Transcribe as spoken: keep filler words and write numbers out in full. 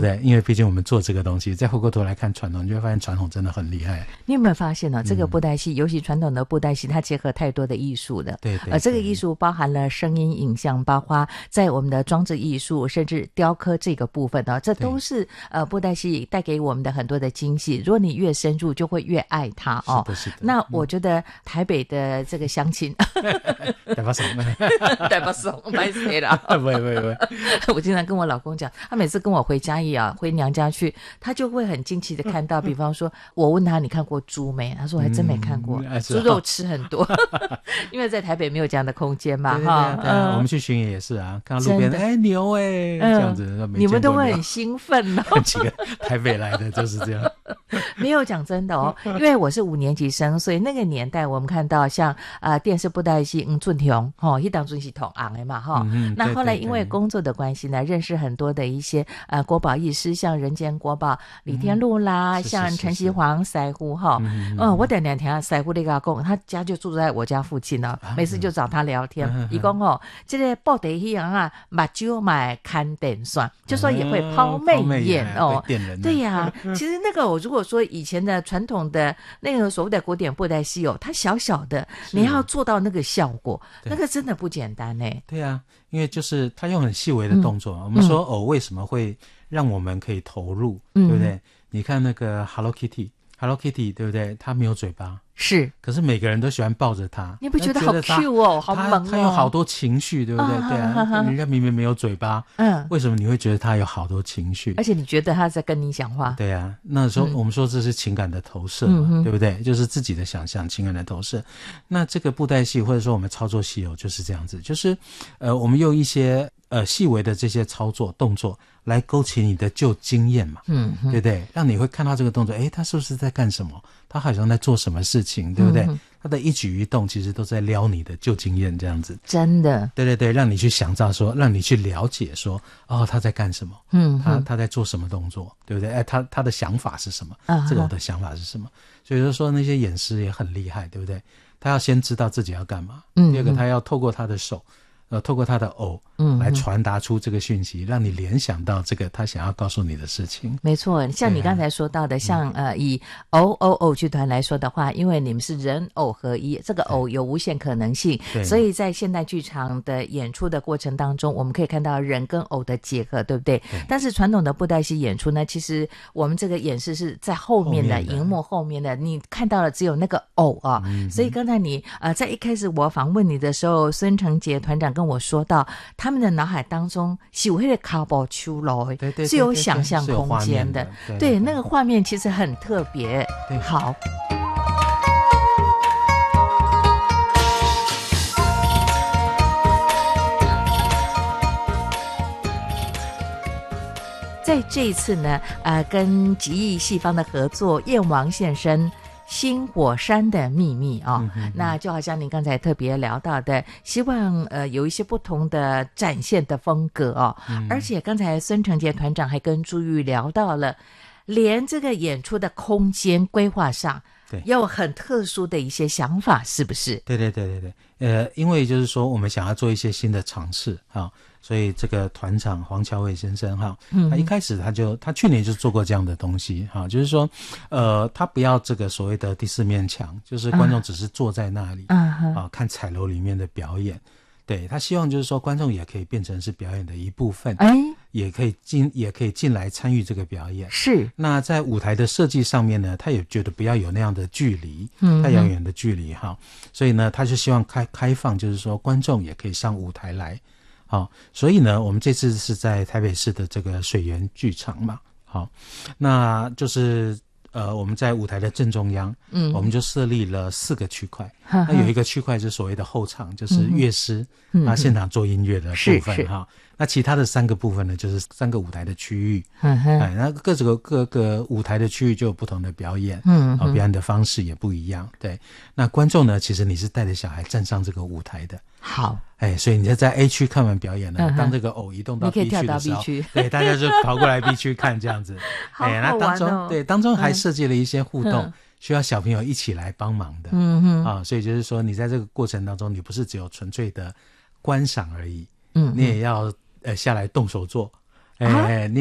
对？因为毕竟我们做这个东西，再回过头来看传统，你就会发现传统真的很厉害。 你有没有发现呢、哦？这个布袋戏、嗯，尤其传统的布袋戏，它结合太多的艺术了。 对 对, 对。 呃，这个艺术包含了声音、影像，包括在我们的装置艺术，甚至雕刻这个部分呢、哦，这都是呃布袋戏带给我们的很多的惊喜。如果你越深入，就会越爱它哦。 是的，是的。 那我觉得台北的这个乡亲， 台北省， 台北省，拍谁了？ 不会不会不会。 我经常跟我老公讲，他每次跟我回嘉义啊，回娘家去，他就会很惊奇的看到，比方说，我问他你看过猪没？他说我还真没看过， 嗯、 猪肉吃很多，因为在台北没有这样的空间嘛，哈。 对啊、嗯，我们去巡演也是啊，看到路边哎牛哎、欸嗯、这样子， 你们都会很兴奋哦。 几个台北来的就是这样。 没有讲真的哦，因为我是五年级生，所以那个年代我们看到像呃电视布袋戏嗯俊雄吼，一档准是同行的嘛哈、嗯。那后来因为工作的关系呢，认识很多的一些呃国宝艺师，像人间国宝李天禄啦，嗯、像陈锡煌师傅哈。嗯, 嗯，我点两天师傅那个公，他家就住在我家附近哦，啊、每次就找他聊天。伊讲哦，这个布袋戏啊，目睭买看点算，就说也会抛媚眼哦。对呀、啊，其实那个我如果说以前的传统的那个所谓的古典布袋戏哦，它小小的，你要做到那个效果，那个真的不简单呢。 对啊，因为就是他用很细微的动作。嗯、我们说偶、哦、为什么会让我们可以投入，嗯、对不对？你看那个 Hello Kitty。Hello Kitty 对不对？它没有嘴巴， 是， 可是每个人都喜欢抱着它。 你不觉得好 Q 哦，好萌哦？ 它有好多情绪，对不对？啊对啊，哈哈，人家明明没有嘴巴，嗯，为什么你会觉得它有好多情绪？ 而且你觉得他在跟你讲话？ 对啊，那时候我们说这是情感的投射嘛，嗯、对不对？就是自己的想象，情感的投射。那这个布袋戏或者说我们操作戏偶就是这样子，就是呃，我们用一些呃细微的这些操作动作来勾起你的旧经验嘛，嗯，对不对？让你会看到这个动作，诶，他是不是在干什么？他好像在做什么事情，对不对？嗯、他的一举一动其实都在撩你的旧经验，这样子。 真的， 对对对，让你去想到说，让你去了解说，哦，他在干什么？嗯，他他在做什么动作，对不对？哎，他他的想法是什么？啊，这个我的想法是什么？所以就说那些演师也很厉害，对不对？他要先知道自己要干嘛，嗯，第二个他要透过他的手。呃，透过他的偶，嗯，来传达出这个讯息，让你联想到这个他想要告诉你的事情。 没错，像你刚才说到的，啊、像呃，以偶偶偶剧团来说的话，因为你们是人偶合一，这个偶有无限可能性，所以在现代剧场的演出的过程当中，我们可以看到人跟偶的结合，对不对？对。但是传统的布袋戏演出呢，其实我们这个演示是在后面的荧幕后面的，你看到的只有那个偶啊。嗯、所以刚才你呃，在一开始我访问你的时候，孙成杰团长跟我说到，他们的脑海当中是有那个卡宝秋楼，是有想象空间的，对, 对, 对，那个画面其实很特别。对，好。在这一次呢，呃，跟极艺戏坊的合作，燕王现身。新火山的秘密啊、哦嗯，那就好像您刚才特别聊到的，希望呃有一些不同的展现的风格哦。嗯、而且刚才孙成杰团长还跟朱玉聊到了，连这个演出的空间规划上，对，有很特殊的一些想法，是不是？ 对对对对对，呃，因为就是说我们想要做一些新的尝试啊。所以这个团长黄乔伟先生哈，他一开始他就他去年就做过这样的东西哈，就是说，呃，他不要这个所谓的第四面墙，就是观众只是坐在那里、uh-huh. 啊看彩楼里面的表演，对，他希望就是说观众也可以变成是表演的一部分，哎，也可以进也可以进来参与这个表演。 是。 那在舞台的设计上面呢，他也觉得不要有那样的距离，嗯，太遥远的距离哈，所以呢，他就希望开开放，就是说观众也可以上舞台来。好，所以呢，我们这次是在台北市的这个水源剧场嘛，好，那就是呃，我们在舞台的正中央，嗯，我们就设立了四个区块，呵呵，那有一个区块是所谓的后场，就是乐师，嗯，他现场做音乐的部分哈。那其他的三个部分呢，就是三个舞台的区域，嗯哼，哎，那各个各个舞台的区域就有不同的表演，嗯，表演的方式也不一样，对。那观众呢，其实你是带着小孩站上这个舞台的， 好， 哎，所以你在 A 区看完表演呢，嗯、当这个偶移动到 B 区的时候，对，大家就跑过来 B 区看这样子， 好好玩哦，哎，那当中对当中还设计了一些互动。嗯，需要小朋友一起来帮忙的，嗯哼，啊，所以就是说，你在这个过程当中，你不是只有纯粹的观赏而已，嗯，你也要呃下来动手做，哎、啊，你